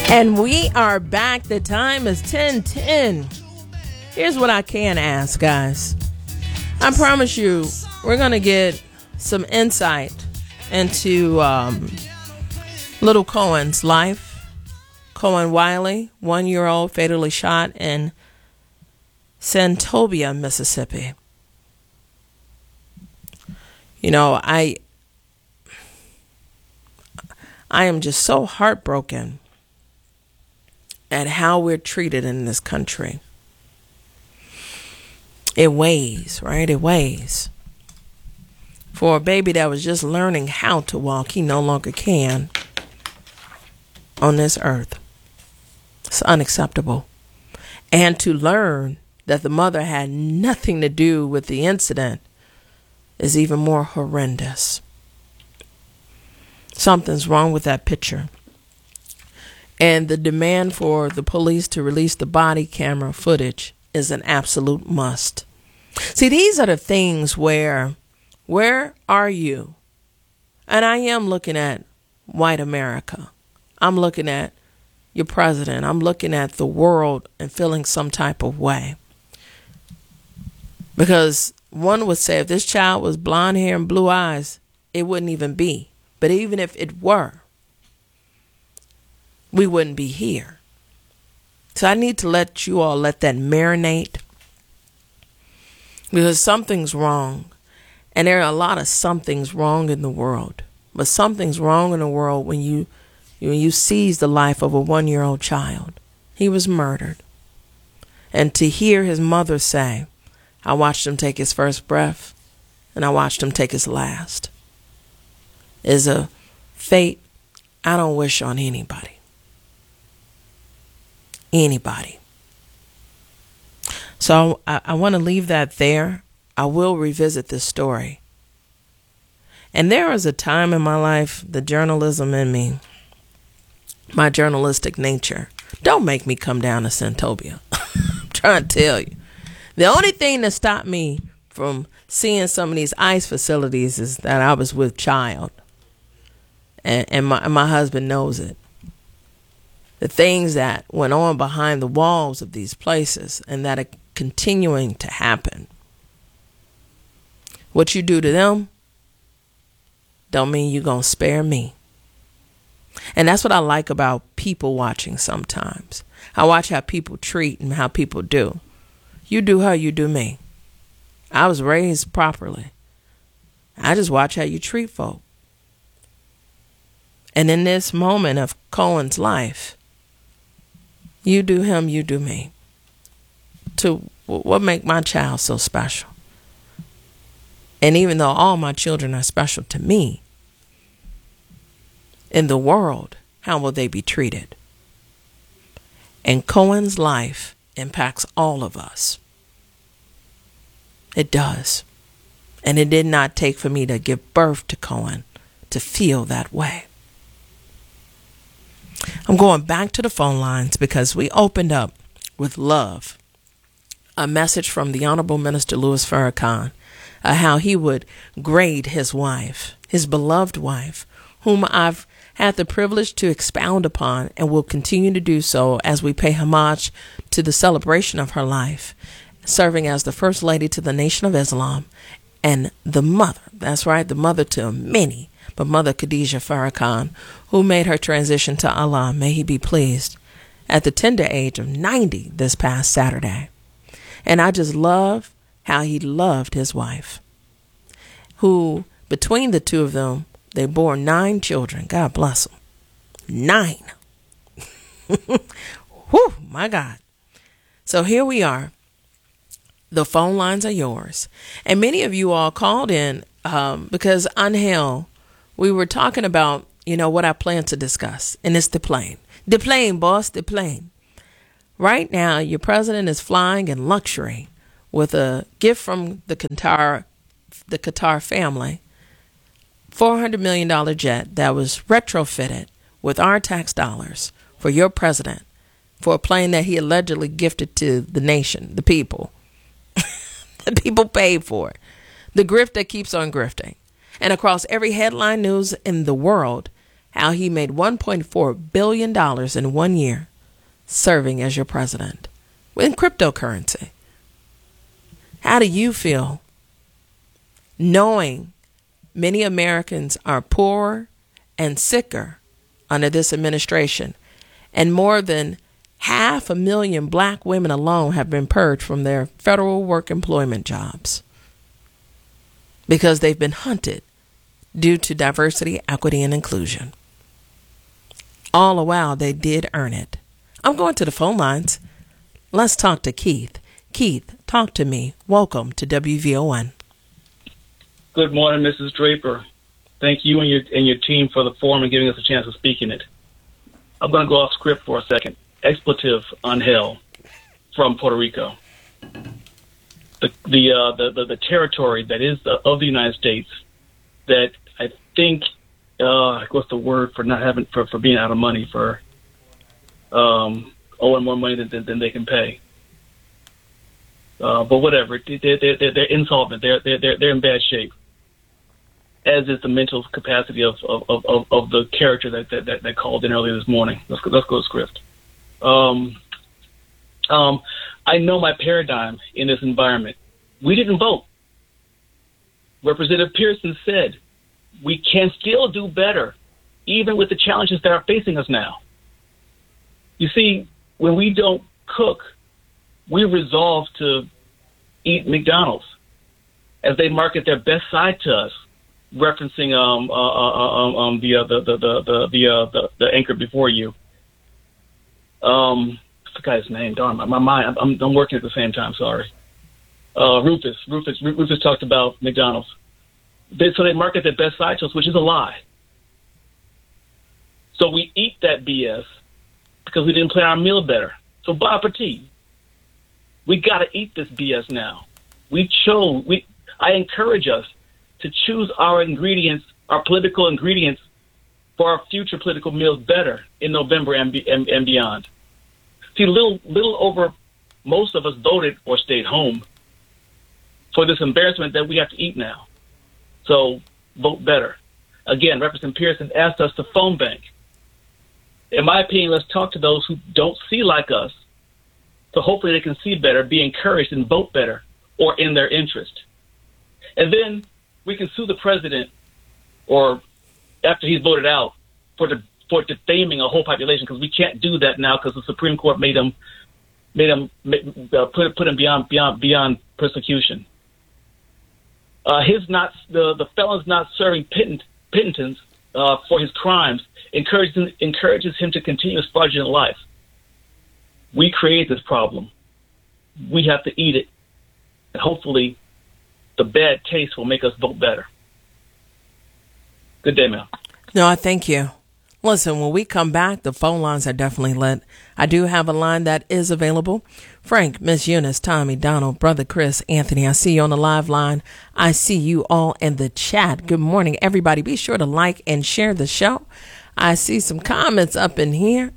And we are back. The time is 10:10. Here's what I can ask, guys. I promise you, we're going to get some insight into little Cohen's life. Cohen Wiley, 1-year-old, fatally shot in Santobia, Mississippi. You know, I am just so heartbroken at how we're treated in this country. It weighs, right? It weighs. For a baby that was just learning how to walk, he no longer can on this earth. It's unacceptable. And to learn that the mother had nothing to do with the incident is even more horrendous. Something's wrong with that picture. And the demand for the police to release the body camera footage is an absolute must. See, these are the things where are you? And I am looking at white America. I'm looking at your president. I'm looking at the world and feeling some type of way. Because one would say if this child was blonde hair and blue eyes, it wouldn't even be. But even if it were, we wouldn't be here. So I need to let you all let that marinate. Because something's wrong. And there are a lot of somethings wrong in the world. But something's wrong in the world when you seize the life of a 1-year-old child. He was murdered. And to hear his mother say, I watched him take his first breath and I watched him take his last, is a fate I don't wish on anybody. Anybody. So I want to leave that there. I will revisit this story. And there was a time in my life, the journalism in me, my journalistic nature, don't make me come down to Santobia. I'm trying to tell you. The only thing that stopped me from seeing some of these ICE facilities is that I was with child. And my husband knows it. The things that went on behind the walls of these places and that are continuing to happen. What you do to them don't mean you're going to spare me. And that's what I like about people watching sometimes. I watch how people treat and how people do. You do her, you do me. I was raised properly. I just watch how you treat folk. And in this moment of Cohen's life, you do him, you do me. To what make my child so special? And even though all my children are special to me, in the world, how will they be treated? And Cohen's life impacts all of us. It does. And it did not take for me to give birth to Cohen to feel that way. I'm going back to the phone lines because we opened up with love. A message from the Honorable Minister Louis Farrakhan, how he would grade his wife, his beloved wife, whom I've had the privilege to expound upon and will continue to do so as we pay homage to the celebration of her life, serving as the First Lady to the Nation of Islam and the mother, that's right, the mother to many, but Mother Khadijah Farrakhan, who made her transition to Allah, may he be pleased, at the tender age of 90 this past Saturday. And I just love how he loved his wife, who between the two of them, they bore 9 children. God bless them. 9. Whew, my God. So here we are. The phone lines are yours. And many of you all called in because Angel, we were talking about, what I plan to discuss. And it's the plane. The plane, boss, the plane. Right now, your president is flying in luxury with a gift from the Qatar family. $400 million jet that was retrofitted with our tax dollars for your president for a plane that he allegedly gifted to the nation, the people. The people paid for it. The grift that keeps on grifting. And across every headline news in the world how he made $1.4 billion in 1 year serving as your president in cryptocurrency. How do you feel knowing many Americans are poorer and sicker under this administration, and more than 500,000 black women alone have been purged from their federal work employment jobs because they've been hunted due to diversity, equity, and inclusion? All the while, they did earn it. I'm going to the phone lines. Let's talk to Keith. Keith, talk to me. Welcome to WVON. Good morning, Mrs. Draper. Thank you and your team for the forum and giving us a chance to speak in it. I'm going to go off script for a second. Expletive on hell from Puerto Rico. The territory that is of the United States that I think what's the word for not having for being out of money, for owing more money than they can pay. But whatever, they're insolvent. They're in bad shape, as is the mental capacity of the character that called in earlier this morning. Let's go to script. I know my paradigm in this environment. We didn't vote. Representative Pearson said we can still do better, even with the challenges that are facing us now. You see, when we don't cook, we resolve to eat McDonald's as they market their best side to us, referencing the anchor before you. I forgot his name. Darn, my mind. I'm working at the same time. Sorry. Rufus talked about McDonald's. So they market their best side to us, which is a lie. So we eat that BS because we didn't plan our meal better. So bon appetit. We got to eat this BS now. I encourage us to choose our ingredients, our political ingredients, for our future political meals better in November and beyond. See, little over most of us voted or stayed home for this embarrassment that we have to eat now. So vote better. Again, Representative Pearson asked us to phone bank. In my opinion, let's talk to those who don't see like us, so hopefully they can see better, be encouraged, and vote better or in their interest. And then we can sue the president, or after he's voted out, for defaming a whole population, because we can't do that now because the Supreme Court put him beyond persecution. The felon's not serving penitence for his crimes encourages him to continue his fraudulent life. We create this problem. We have to eat it, and hopefully the bad taste will make us vote better. Good day, ma'am. No, I thank you. Listen, when we come back, the phone lines are definitely lit. I do have a line that is available. Frank, Miss Eunice, Tommy, Donald, Brother Chris, Anthony, I see you on the live line. I see you all in the chat. Good morning, everybody. Be sure to like and share the show. I see some comments up in here.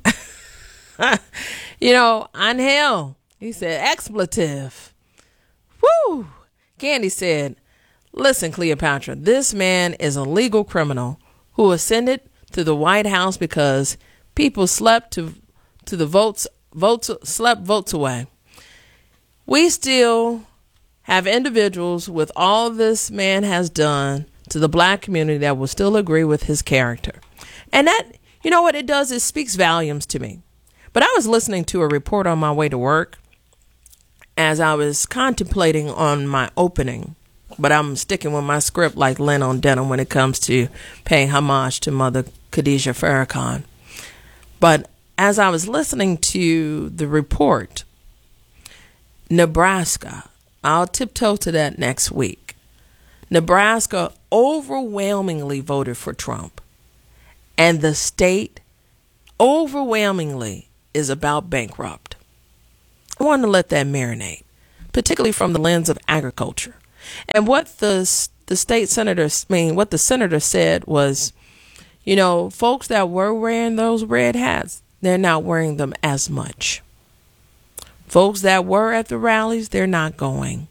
Angel, he said, expletive. Woo! Candy said, listen, Cleopatra, this man is a legal criminal who ascended to the White House because people slept votes away. We still have individuals with all this man has done to the black community that will still agree with his character. And that, you know what it does? It speaks volumes to me. But I was listening to a report on my way to work as I was contemplating on my opening. But I'm sticking with my script like Lynn on Denim when it comes to paying homage to Mother Khadijah Farrakhan. But as I was listening to the report, Nebraska, I'll tiptoe to that next week. Nebraska overwhelmingly voted for Trump. And the state overwhelmingly is about bankrupt. I want to let that marinate, particularly from the lens of agriculture. And what the senator said was, folks that were wearing those red hats, they're not wearing them as much. Folks that were at the rallies, they're not going.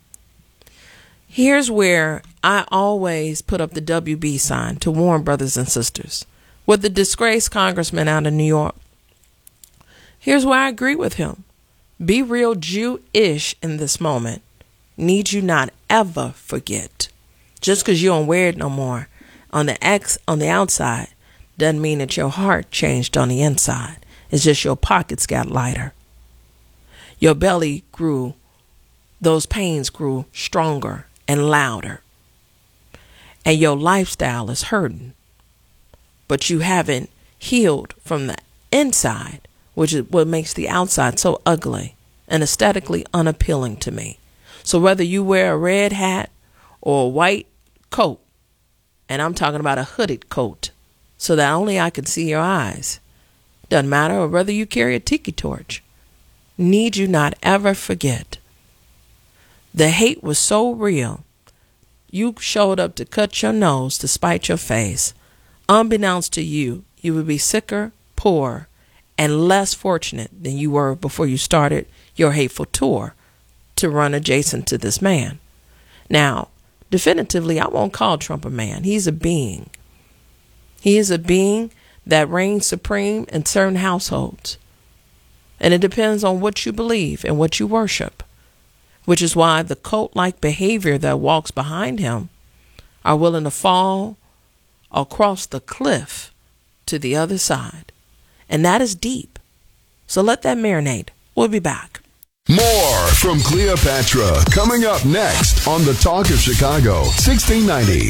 Here's where I always put up the WB sign to warn brothers and sisters. with the disgraced congressman out of New York. Here's where I agree with him. Be real Jew-ish in this moment. Need you not ever forget. Just because you don't wear it no more on the outside doesn't mean that your heart changed on the inside. It's just your pockets got lighter. Your belly grew, those pains grew stronger and louder. And your lifestyle is hurting. But you haven't healed from the inside, which is what makes the outside so ugly and aesthetically unappealing to me. So whether you wear a red hat or a white coat, and I'm talking about a hooded coat, so that only I can see your eyes, doesn't matter, or whether you carry a tiki torch, need you not ever forget. The hate was so real, you showed up to cut your nose to spite your face. Unbeknownst to you, you would be sicker, poorer, and less fortunate than you were before you started your hateful tour to run adjacent to this man. Now, definitively, I won't call Trump a man. He's a being. He is a being that reigns supreme in certain households. And it depends on what you believe and what you worship, which is why the cult-like behavior that walks behind him are willing to fall across the cliff to the other side. And that is deep. So let that marinate. We'll be back. More from Cleopatra coming up next on the Talk of Chicago, 1690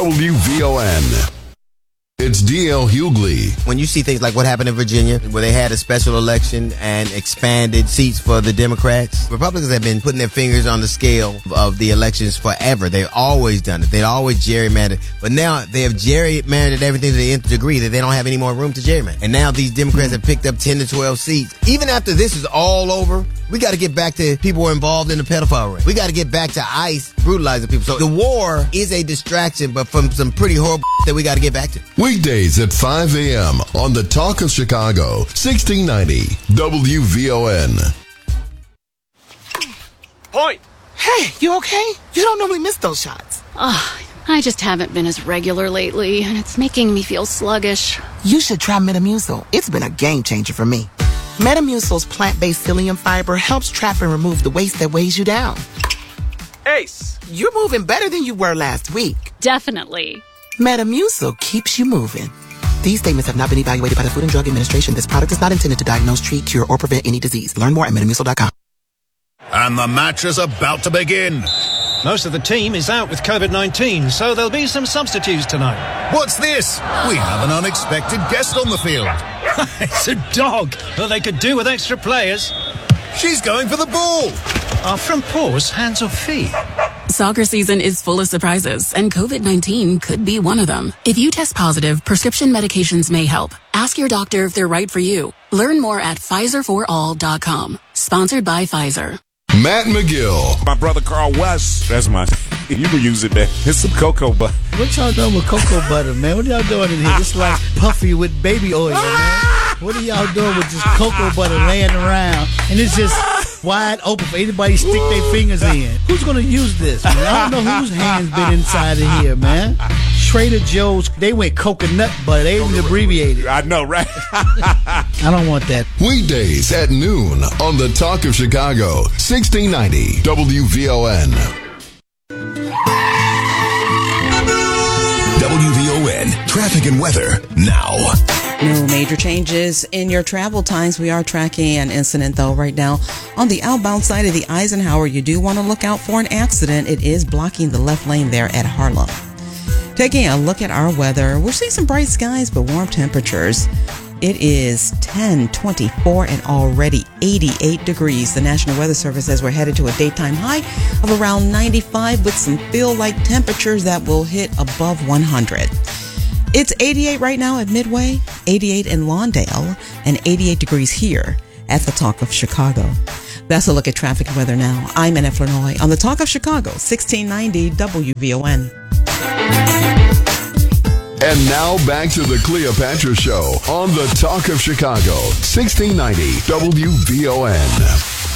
WVON. It's D.L. Hughley. When you see things like what happened in Virginia, where they had a special election and expanded seats for the Democrats, Republicans have been putting their fingers on the scale of the elections forever. They've always done it. They've always gerrymandered. But now they have gerrymandered everything to the nth degree that they don't have any more room to gerrymander. And now these Democrats have picked up 10 to 12 seats. Even after this is all over, we got to get back to people who are involved in the pedophile ring. We got to get back to ICE brutalizing people. So the war is a distraction, but from some pretty horrible that we got to get back to. Weekdays at 5 a.m. on the Talk of Chicago, 1690 WVON. Point! Hey, you okay? You don't normally miss those shots. I just haven't been as regular lately, and it's making me feel sluggish. You should try Metamucil. It's been a game changer for me. Metamucil's plant-based psyllium fiber helps trap and remove the waste that weighs you down. Ace! You're moving better than you were last week. Definitely. Metamucil keeps you moving. These statements have not been evaluated by the Food and Drug Administration. This product is not intended to diagnose, treat, cure, or prevent any disease. Learn more at Metamucil.com. And the match is about to begin. Most of the team is out with COVID-19, so there'll be some substitutes tonight. What's this? We have an unexpected guest on the field. It's a dog. Well, they could do with extra players. She's going for the ball. Are front paws hands or feet? Soccer season is full of surprises, and COVID-19 could be one of them. If you test positive, prescription medications may help. Ask your doctor if they're right for you. Learn more at PfizerForAll.com. Sponsored by Pfizer. Matt McGill. My brother Carl West, that's my, you can use it there. It's some cocoa butter. What y'all doing with cocoa butter, man? What y'all doing in here? It's like puffy with baby oil, man. What are y'all doing with just cocoa butter laying around? And it's just wide open for anybody to stick their fingers in. Who's going to use this, man? I don't know whose hands been inside of here, man. Trader Joe's, they went coconut butter. They even abbreviated. I know, right? I don't want that. Weekdays at noon on the Talk of Chicago, 1690 WVON. WVON, traffic and weather now. No major changes in your travel times. We are tracking an incident, though, right now. On the outbound side of the Eisenhower, you do want to look out for an accident. It is blocking the left lane there at Harlem. Taking a look at our weather, we're seeing some bright skies, but warm temperatures. It is 10:24 and already 88 degrees. The National Weather Service says we're headed to a daytime high of around 95 with some feel-like temperatures that will hit above 100. It's 88 right now at Midway, 88 in Lawndale, and 88 degrees here at the Talk of Chicago. That's a look at traffic and weather now. I'm Annette Flournoy on the Talk of Chicago, 1690 WVON. And now back to the Cleopatra Show on the Talk of Chicago, 1690 WVON.